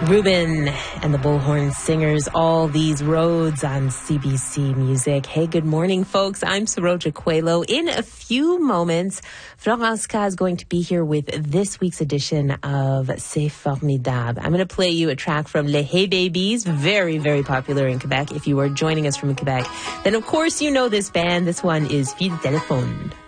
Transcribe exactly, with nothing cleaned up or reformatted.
Ruben and the Bullhorn Singers, All These Roads on C B C Music. Hey, good morning, folks. I'm Saroja Coelho. In a few moments, Florence K is going to be here with this week's edition of C'est Formidable. I'm going to play you a track from Les Hey Babies, very, very popular in Quebec. If you are joining us from Quebec, then of course you know this band. This one is Fil Téléphone.